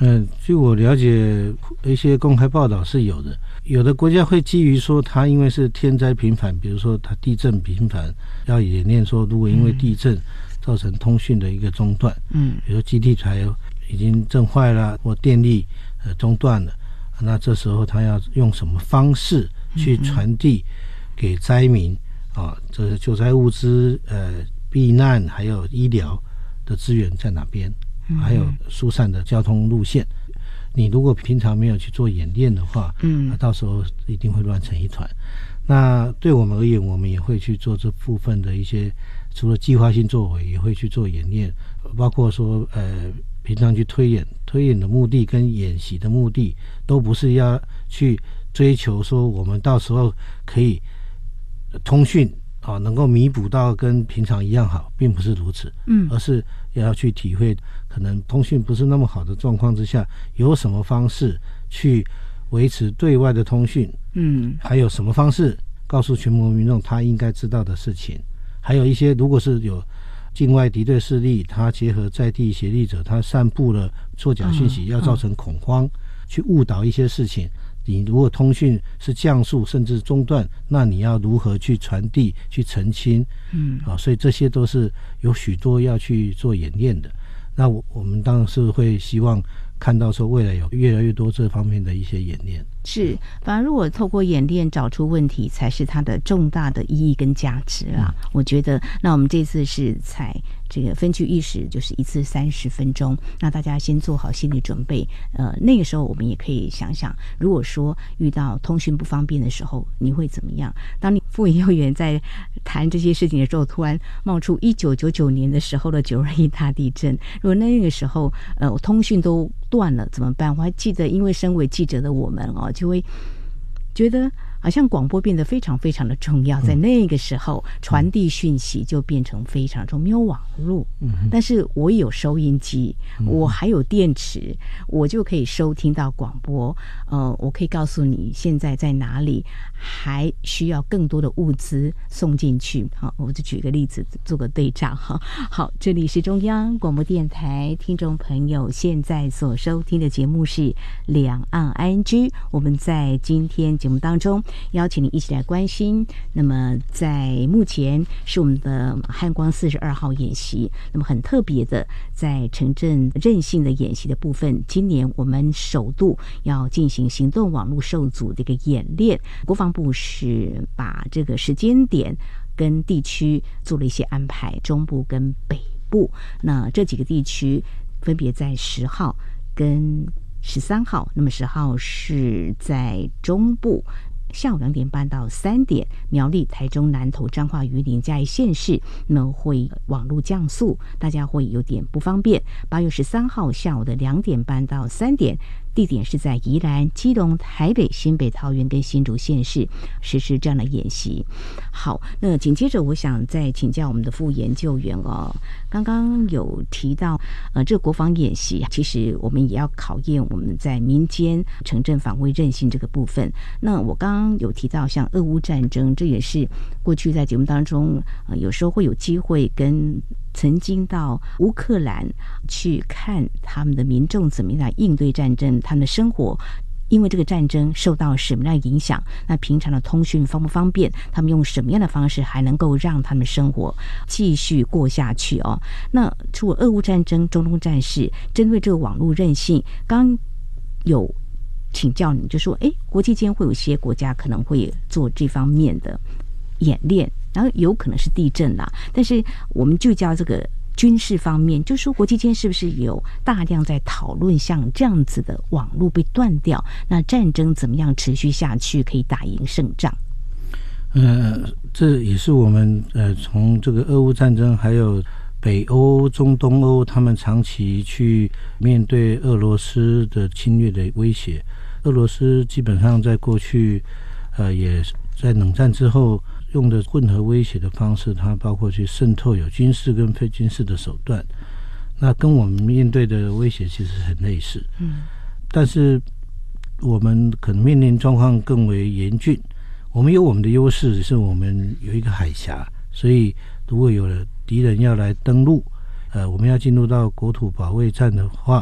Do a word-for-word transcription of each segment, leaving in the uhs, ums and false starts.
嗯，据我了解，一些公开报道是有的。有的国家会基于说，它因为是天灾频繁，比如说它地震频繁，要演练说，如果因为地震造成通讯的一个中断，嗯，比如说基地台已经震坏了，或电力呃中断了，那这时候他要用什么方式去传递给灾民啊？这个救灾物资、呃避难还有医疗的资源在哪边？还有疏散的交通路线。你如果平常没有去做演练的话，嗯，到时候一定会乱成一团。那对我们而言，我们也会去做这部分的一些，除了计划性作为，也会去做演练，包括说呃平常去推演，推演的目的跟演习的目的都不是要去追求说我们到时候可以通讯啊能够弥补到跟平常一样好，并不是如此，嗯，而是要去体会可能通讯不是那么好的状况之下，有什么方式去维持对外的通讯，嗯，还有什么方式告诉全国民众他应该知道的事情，还有一些如果是有境外敌对势力，他结合在地协力者，他散布了作假讯息，要造成恐慌，去误导一些事情。你如果通讯是降速甚至中断，那你要如何去传递、去澄清？嗯，啊，所以这些都是有许多要去做演练的。那我我们当然是会希望看到说未来有越来越多这方面的一些演练。 是，反而如果透过演练找出问题，才是它的重大的意义跟价值啦。嗯、我觉得，那我们这次是采这个分区议时，就是一次三十分钟，那大家先做好心理准备。呃，那个时候我们也可以想想，如果说遇到通讯不方便的时候，你会怎么样？当你副研究员在谈这些事情的时候，突然冒出一九九九年的时候的九二一大地震，如果那个时候呃通讯都断了怎么办？我还记得，因为身为记者的我们哦，就会觉得好像广播变得非常非常的重要，在那个时候传递讯息就变成非常重要。没有网络，但是我有收音机，我还有电池，我就可以收听到广播。呃，我可以告诉你现在在哪里，还需要更多的物资送进去。好，我就举个例子做个对照哈。好，这里是中央广播电台，听众朋友现在所收听的节目是两岸 I N G。我们在今天节目当中邀请你一起来关心，那么在目前是我们的汉光四十二号演习，那么很特别的，在城镇韧性的演习的部分，今年我们首度要进行行动网络受阻的一个演练，国防部是把这个时间点跟地区做了一些安排，中部跟北部，那这几个地区分别在十号跟十三号，那么十号是在中部，下午两点半到三点，苗栗、台中、南投、彰化、云林、嘉义县市，那么会网络降速，大家会有点不方便。八月十三号下午的两点半到三点，地点是在宜兰、基隆、台北、新北、桃园跟新竹县市实施这样的演习。好，那紧接着我想再请教我们的副研究员哦，刚刚有提到呃，这个国防演习其实我们也要考验我们在民间城镇防卫韧性这个部分。那我刚刚有提到像俄乌战争，这也是过去在节目当中呃，有时候会有机会跟曾经到乌克兰去看他们的民众怎么样来应对战争，他们的生活因为这个战争受到什么样的影响，那平常的通讯方不方便，他们用什么样的方式还能够让他们生活继续过下去哦。那除了俄乌战争、中东战事，针对这个网络韧性，刚有请教你就说，哎，国际间会有些国家可能会做这方面的演练，然后有可能是地震啦，但是我们就叫这个军事方面，就说国际间是不是有大量在讨论像这样子的网络被断掉，那战争怎么样持续下去可以打赢胜仗？ 呃，这也是我们呃从这个俄乌战争还有北欧、中东欧，他们长期去面对俄罗斯的侵略的威胁。俄罗斯基本上在过去呃也在冷战之后用的混合威胁的方式，它包括去渗透有军事跟非军事的手段，那跟我们面对的威胁其实很类似，嗯，但是我们可能面临状况更为严峻。我们有我们的优势，是我们有一个海峡，所以如果有了敌人要来登陆，呃，我们要进入到国土保卫战的话，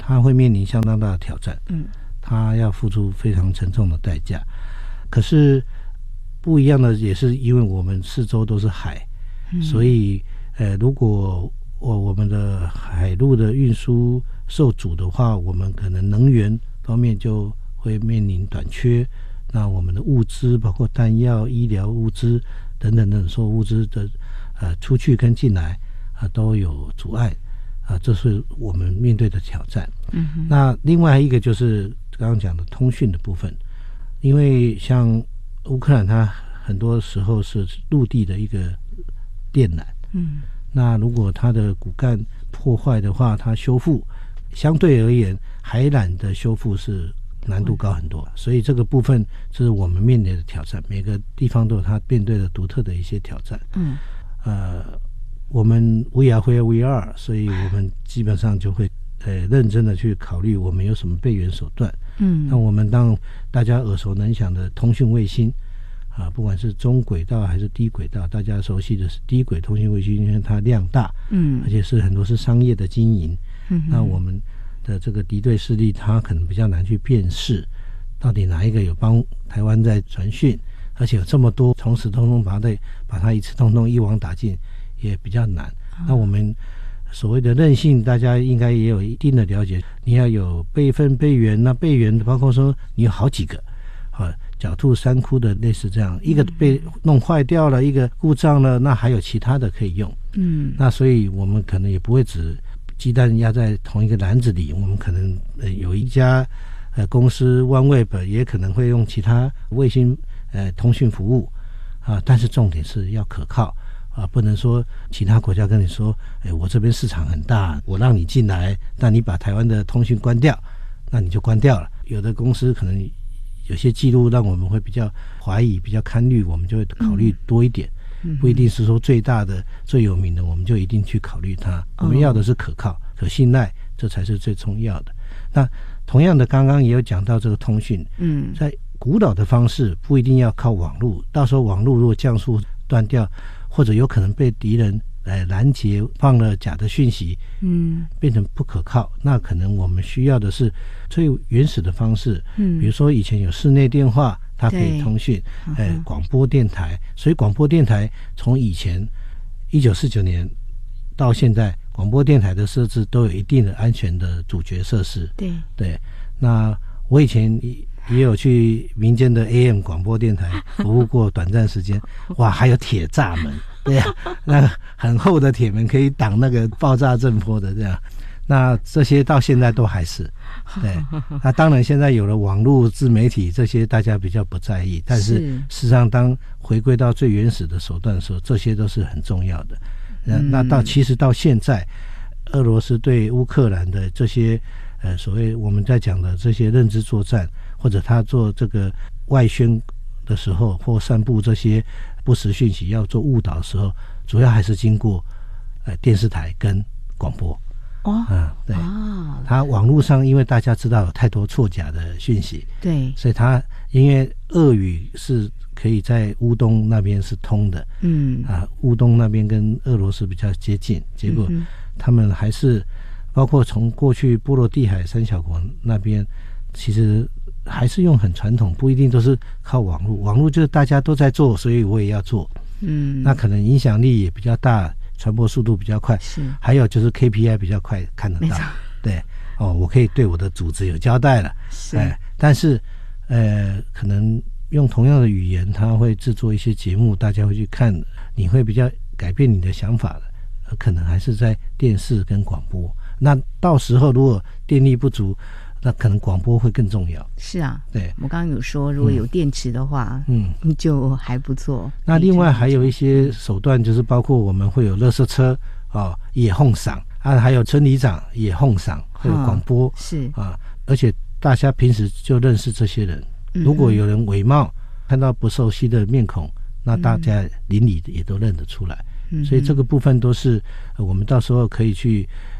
它会面临相当大的挑战， 嗯， 它要付出非常沉重的代价。可是不一样的也是因为我们四周都是海，嗯、所以呃，如果我我们的海陆的运输受阻的话，我们可能能源方面就会面临短缺。那我们的物资，包括弹药、医疗物资等等等，所有物资的呃出去跟进来啊、呃、都有阻碍啊、呃，这是我们面对的挑战。嗯哼，那另外一个就是刚刚讲的通讯的部分，因为像乌克兰它很多时候是陆地的一个电缆，嗯，那如果它的骨干破坏的话，它修复相对而言海缆的修复是难度高很多，所以这个部分是我们面临的挑战。每个地方都有它面对的独特的一些挑战。嗯，呃，我们 we are where we are， 所以我们基本上就会呃认真的去考虑我们有什么备援手段。嗯，那我们当大家耳熟能详的通讯卫星啊，不管是中轨道还是低轨道，大家熟悉的是低轨通讯卫星，因为它量大，嗯，而且是很多是商业的经营。嗯，那我们的这个敌对势力，他可能比较难去辨识到底哪一个有帮台湾在传讯，而且有这么多同时通通把它把它一次通通一网打尽也比较难。嗯、那我们所谓的韧性，大家应该也有一定的了解。你要有备份备援，那备援包括说你有好几个啊，狡兔三窟的类似这样，一个被弄坏掉了，一个故障了，那还有其他的可以用。嗯，那所以我们可能也不会只鸡蛋压在同一个篮子里，我们可能、呃、有一家呃公司 OneWeb 也可能会用其他卫星呃通讯服务啊，但是重点是要可靠啊，不能说其他国家跟你说，哎，我这边市场很大，我让你进来，那你把台湾的通讯关掉，那你就关掉了。有的公司可能有些记录让我们会比较怀疑、比较堪虑，我们就会考虑多一点。嗯，不一定是说最大的最有名的我们就一定去考虑它，我们要的是可靠可信赖，这才是最重要的。那同样的刚刚也有讲到这个通讯，嗯，在古老的方式不一定要靠网络，到时候网络如果降速断掉，或者有可能被敌人来拦截，放了假的讯息，嗯，变成不可靠，那可能我们需要的是最原始的方式，嗯，比如说以前有室内电话，它可以通讯，呃，广播电台，所以广播电台从以前一九四九年到现在，广播电台的设置都有一定的安全的阻绝设施。对对，那我以前也有去民间的 A M 广播电台服务过短暂时间，哇，还有铁栅门，对呀、啊，那个很厚的铁门可以挡那个爆炸震波的这样。那这些到现在都还是，对。那当然现在有了网络自媒体，这些大家比较不在意，但是事实上当回归到最原始的手段的时候，这些都是很重要的。嗯、那到其实到现在，俄罗斯对乌克兰的这些呃所谓我们在讲的这些认知作战，或者他做这个外宣的时候，或散布这些不实讯息要做误导的时候，主要还是经过呃电视台跟广播。哦，嗯，对，哦，他网络上因为大家知道有太多错假的讯息，对，所以他因为俄语是可以在乌东那边是通的，嗯，啊，乌东那边跟俄罗斯比较接近，结果他们还是包括从过去波罗的海三小国那边，其实还是用很传统，不一定都是靠网络，网络就是大家都在做，所以我也要做，嗯，那可能影响力也比较大。传播速度比较快，是，还有就是 K P I 比较快看得到，对，哦，我可以对我的组织有交代了，是，哎，但是呃，可能用同样的语言，他会制作一些节目，大家会去看，你会比较改变你的想法的，可能还是在电视跟广播。那到时候如果电力不足，那可能广播会更重要。是啊，对，我刚刚有说，如果有电池的话，嗯，就还不错。那另外还有一些手段，就是包括我们会有垃圾车哦，也哄嗓啊，还有村里长也哄嗓，会有广播、哦、是啊，而且大家平时就认识这些人，嗯、如果有人伪冒，看到不熟悉的面孔，那大家邻里也都认得出来。嗯、所以这个部分都是、呃、我们到时候可以去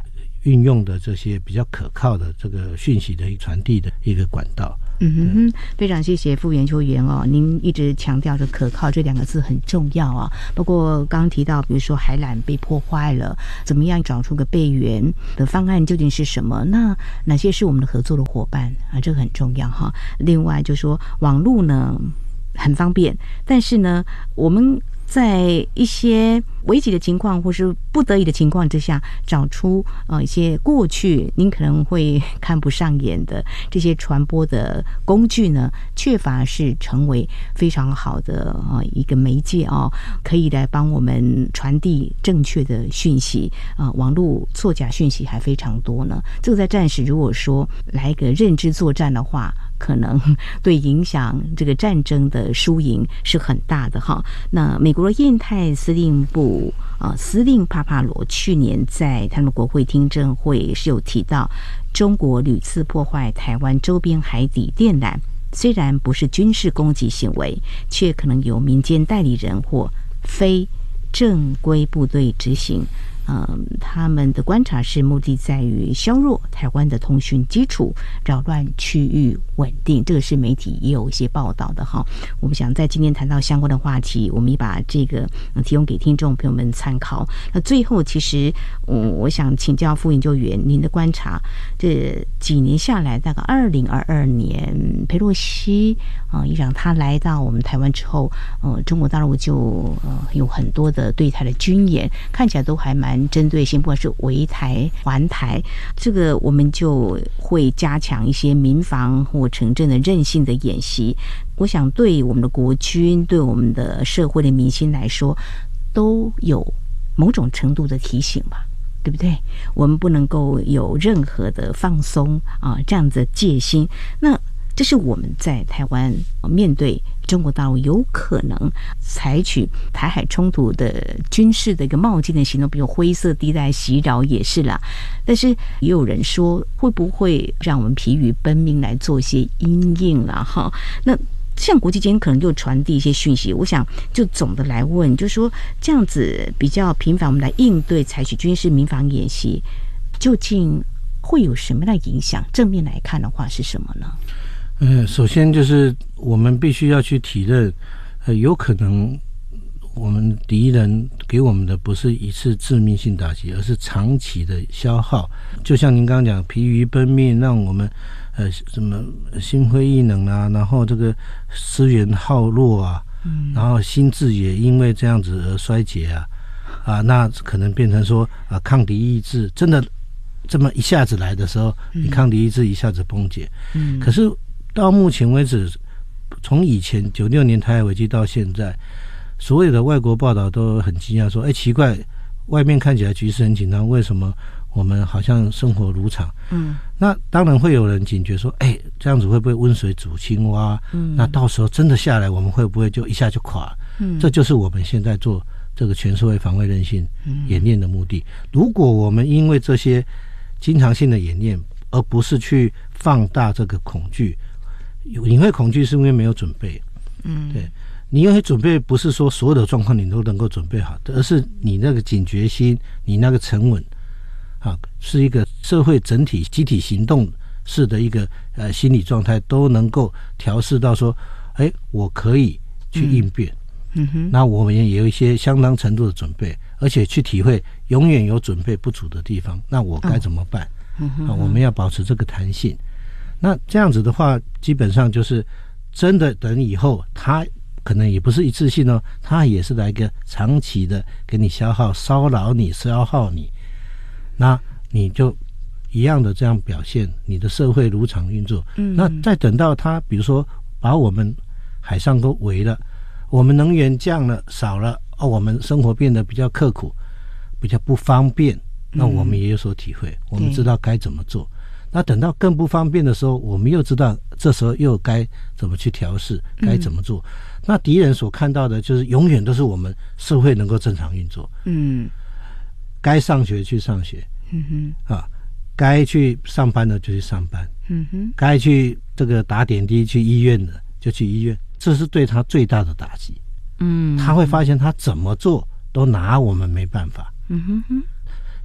运用的这些比较可靠的这个讯息的传递的一个管道。 嗯哼哼，非常谢谢副研究员哦，您一直强调着可靠这两个字很重要啊。不过刚刚提到，比如说海缆被破坏了，怎么样找出个备援的方案究竟是什么？那哪些是我们的合作的伙伴啊？这个很重要哈。另外就说网络呢很方便，但是呢，我们在一些危急的情况或是不得已的情况之下，找出呃一些过去您可能会看不上眼的这些传播的工具呢，却反而是成为非常好的呃一个媒介哦，可以来帮我们传递正确的讯息啊、呃。网络错假讯息还非常多呢，这个在战时如果说来一个认知作战的话，可能对影响这个战争的输赢是很大的哈。那美国的印太司令部啊、呃、司令帕帕罗去年在他们国会听证会是有提到，中国屡次破坏台湾周边海底电缆，虽然不是军事攻击行为，却可能由民间代理人或非正规部队执行。嗯，他们的观察是目的在于削弱台湾的通讯基础，扰乱区域稳定。这个是媒体也有一些报道的哈。我们想在今天谈到相关的话题，我们也把这个、嗯、提供给听众朋友们参考。那最后，其实嗯，我想请教副研究员，您的观察，这几年下来，大概二零二二年，裴洛西啊，议长他来到我们台湾之后，呃，中国大陆就呃有很多的对台的军演，看起来都还蛮针对性，不管是围台、环台，这个我们就会加强一些民防或城镇的韧性的演习。我想对我们的国军、对我们的社会的民心来说，都有某种程度的提醒吧，对不对？我们不能够有任何的放松啊，这样子的戒心。那这是我们在台湾面对中国大陆有可能采取台海冲突的军事的一个冒进的行动，比如灰色地带袭扰也是啦。但是也有人说，会不会让我们疲于奔命来做一些因应啦？哈，那像国际间可能就传递一些讯息，我想就总的来问，就是说这样子比较频繁，我们来应对采取军事民防演习，究竟会有什么样的影响？正面来看的话是什么呢？ 呃，首先就是我们必须要去体认，呃，有可能我们敌人给我们的不是一次致命性打击，而是长期的消耗。就像您刚刚讲，疲于奔命，让我们呃什么心灰意冷啊，然后这个资源耗弱啊，嗯，然后心智也因为这样子而衰竭啊，啊，那可能变成说啊，抗敌意志真的这么一下子来的时候，你抗敌意志一下子崩解，嗯，可是到目前为止，从以前九六年台海危机到现在，所有的外国报道都很惊讶，说：“哎，奇怪，外面看起来局势很紧张，为什么我们好像生活如常？”嗯，那当然会有人警觉说：“哎，这样子会不会温水煮青蛙？嗯，那到时候真的下来，我们会不会就一下就垮？嗯，这就是我们现在做这个全社会防卫韧性演练的目的。如果我们因为这些经常性的演练，而不是去放大这个恐惧。”你会恐惧是因为没有准备，嗯，对，你因为准备不是说所有的状况你都能够准备好的，而是你那个警觉心，你那个沉稳，啊，是一个社会整体集体行动式的一个呃心理状态都能够调试到说，哎，我可以去应变，嗯哼，那我们也有一些相当程度的准备，而且去体会永远有准备不足的地方，那我该怎么办？嗯哼，啊，我们要保持这个弹性。那这样子的话，基本上就是真的等以后，它可能也不是一次性哦，它也是来一个长期的给你消耗、骚扰你、消耗你，那你就一样的这样表现，你的社会如常运作。嗯，那再等到它，比如说把我们海上都围了，我们能源降了、少了，哦，我们生活变得比较刻苦、比较不方便，那我们也有所体会，嗯，我们知道该怎么做。那等到更不方便的时候，我们又知道这时候又该怎么去调试，该怎么做。嗯，那敌人所看到的就是永远都是我们社会能够正常运作。嗯，该上学去上学，嗯哼，啊，该去上班的就去上班，嗯哼，该去这个打点滴去医院的就去医院，这是对他最大的打击。嗯，他会发现他怎么做都拿我们没办法。嗯哼哼。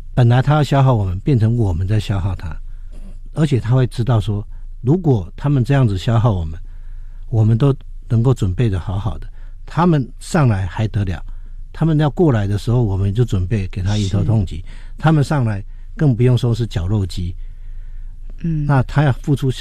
本来他要消耗我们，变成我们在消耗他，而且他会知道说，如果他们这样子消耗我们，我们都能够准备的好好的，他们上来还得了？他们要过来的时候，我们就准备给他迎头痛击，他们上来更不用说是绞肉机，嗯，那他要付出